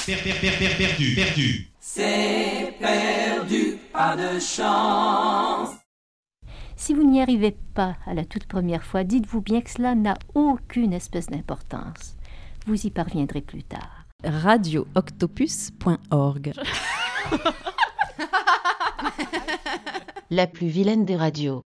Perdu. C'est perdu, pas de chance. Si vous n'y arrivez pas à la toute première fois, dites-vous bien que cela n'a aucune espèce d'importance. Vous y parviendrez plus tard. radiooctopus.org La plus vilaine des radios.